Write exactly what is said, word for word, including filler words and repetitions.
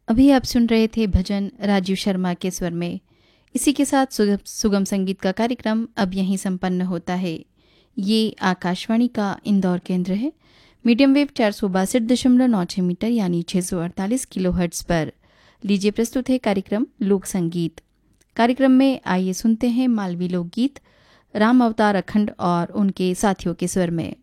अभी आप सुन रहे थे भजन राजीव शर्मा के स्वर में। इसी के साथ सुगम सुगम संगीत का कार्यक्रम अब यहीं संपन्न होता है। ये आकाशवाणी का इंदौर केंद्र है। मीडियम वेव चार सौ बासठ दशमलव नौ छः मीटर यानी छः सौ अड़तालीस किलो हर्ट्स पर लीजिए प्रस्तुत है कार्यक्रम लोक संगीत। कार्यक्रम में आइए सुनते हैं मालवी लोकगीत राम अवतार अखंड और उनके साथियों के स्वर में।